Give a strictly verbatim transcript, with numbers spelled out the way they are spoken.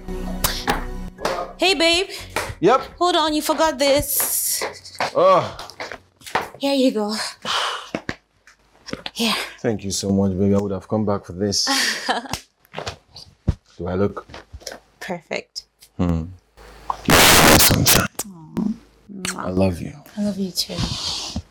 Hey, babe. Yep. Hold on, you forgot this. Oh. Here you go. Here. Thank you so much, baby. I would have come back for this. Do I look? Perfect. Hmm. Sunshine. I love you. I love you too.